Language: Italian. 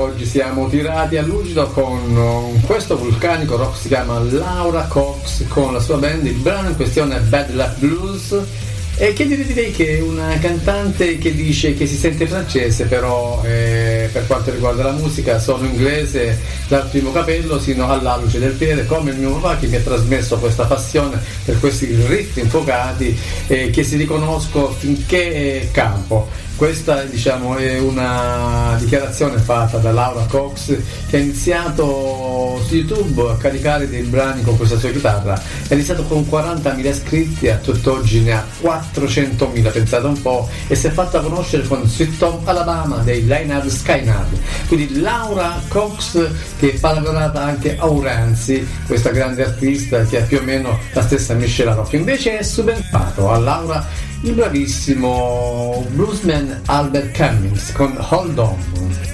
oggi siamo tirati a lucido con questo vulcanico rock, si chiama Laura Cox con la sua band. Il brano in questione è Bad Luck Blues, e che direi che è una cantante che dice che si sente francese, però per quanto riguarda la musica sono inglese dal primo capello sino all'alluce del piede, come il mio papà, che mi ha trasmesso questa passione per questi riff infuocati che si riconosco finché campo. Questa, diciamo, è una dichiarazione fatta da Laura Cox, che ha iniziato su YouTube a caricare dei brani con questa sua chitarra. È iniziato con 40.000 iscritti, a tutt'oggi ne ha 400.000, pensate un po', e si è fatta conoscere con Sweet Home Alabama dei Lynyrd Skynyrd. Quindi Laura Cox, che è paragonata anche a Uranzi, questa grande artista che ha più o meno la stessa miscela rock. Invece è subentrato a Laura il bravissimo bluesman Albert Cummings con Hold On.